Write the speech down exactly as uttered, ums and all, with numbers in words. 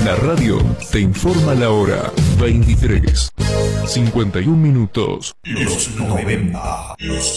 La radio te informa la hora. veintitrés, cincuenta y un minutos. Los noventa. Los